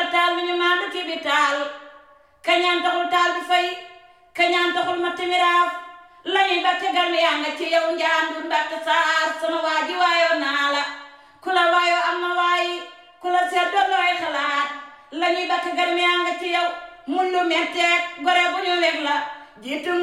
taal bi ñu maandu ci bi taal kañaan taxul taal bi fay kañaan taxul ma timiraaf lañuy ba tegal mi yaa nga ci yow njaandu ndatt saar sama waaji waayoo naa la ku la waayoo am na waayi ku la seet doon looy xalaat lañuy ba tegal mi yaa nga ci yow mun lu metteek gore bu ñu weg la jiitu